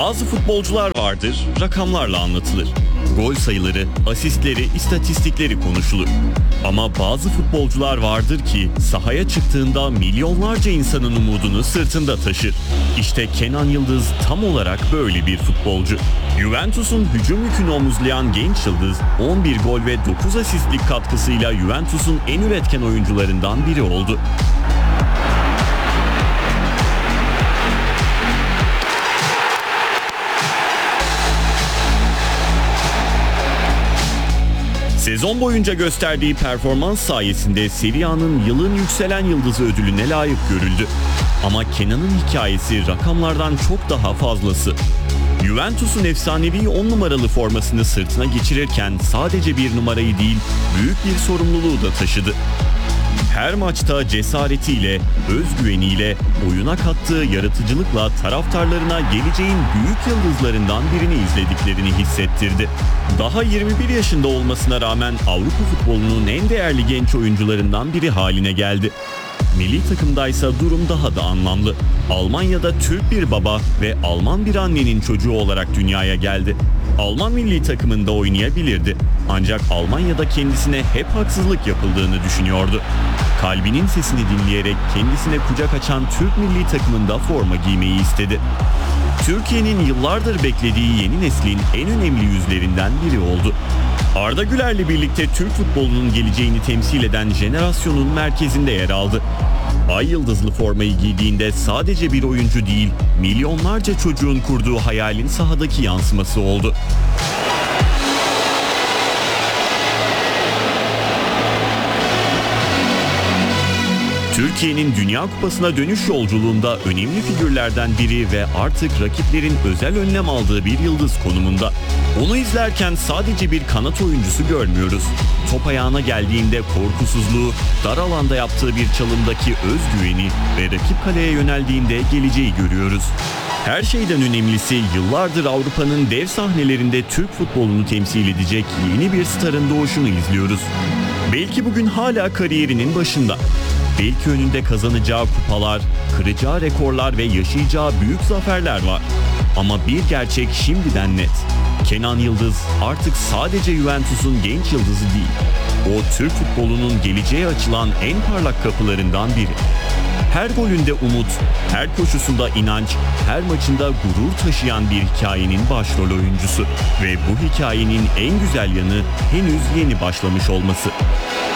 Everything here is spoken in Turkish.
Bazı futbolcular vardır, rakamlarla anlatılır. Gol sayıları, asistleri, istatistikleri konuşulur. Ama bazı futbolcular vardır ki sahaya çıktığında milyonlarca insanın umudunu sırtında taşır. İşte Kenan Yıldız tam olarak böyle bir futbolcu. Juventus'un hücum yükünü omuzlayan genç yıldız 11 gol ve 9 asistlik katkısıyla Juventus'un en üretken oyuncularından biri oldu. Sezon boyunca gösterdiği performans sayesinde Serie A'nın yılın yükselen yıldızı ödülüne layık görüldü. Ama Kenan'ın hikayesi rakamlardan çok daha fazlası. Juventus'un efsanevi 10 numaralı formasını sırtına geçirirken sadece bir numarayı değil, büyük bir sorumluluğu da taşıdı. Her maçta cesaretiyle, özgüveniyle, oyuna kattığı yaratıcılıkla taraftarlarına geleceğin büyük yıldızlarından birini izlediklerini hissettirdi. Daha 21 yaşında olmasına rağmen Avrupa futbolunun en değerli genç oyuncularından biri haline geldi. Milli takımdaysa durum daha da anlamlı. Almanya'da Türk bir baba ve Alman bir annenin çocuğu olarak dünyaya geldi. Alman milli takımında oynayabilirdi. Ancak Almanya'da kendisine hep haksızlık yapıldığını düşünüyordu. Kalbinin sesini dinleyerek kendisine kucak açan Türk milli takımında forma giymeyi istedi. Türkiye'nin yıllardır beklediği yeni neslin en önemli yüzlerinden biri oldu. Arda Güler'le birlikte Türk futbolunun geleceğini temsil eden jenerasyonun merkezinde yer aldı. Ay yıldızlı formayı giydiğinde sadece bir oyuncu değil, milyonlarca çocuğun kurduğu hayalin sahadaki yansıması oldu. Türkiye'nin Dünya Kupası'na dönüş yolculuğunda önemli figürlerden biri ve artık rakiplerin özel önlem aldığı bir yıldız konumunda. Onu izlerken sadece bir kanat oyuncusu görmüyoruz. Top ayağına geldiğinde korkusuzluğu, dar alanda yaptığı bir çalımdaki özgüveni ve rakip kaleye yöneldiğinde geleceği görüyoruz. Her şeyden önemlisi yıllardır Avrupa'nın dev sahnelerinde Türk futbolunu temsil edecek yeni bir starın doğuşunu izliyoruz. Belki bugün hala kariyerinin başında. Belki önünde kazanacağı kupalar, kıracağı rekorlar ve yaşayacağı büyük zaferler var. Ama bir gerçek şimdiden net. Kenan Yıldız artık sadece Juventus'un genç yıldızı değil. O Türk futbolunun geleceğe açılan en parlak kapılarından biri. Her golünde umut, her koşusunda inanç, her maçında gurur taşıyan bir hikayenin başrol oyuncusu. Ve bu hikayenin en güzel yanı henüz yeni başlamış olması.